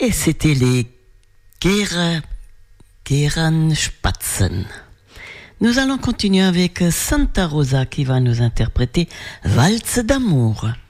Et c'était les Geranspatzen. Nous allons continuer avec Santa Rosa qui va nous interpréter Valse d'amour.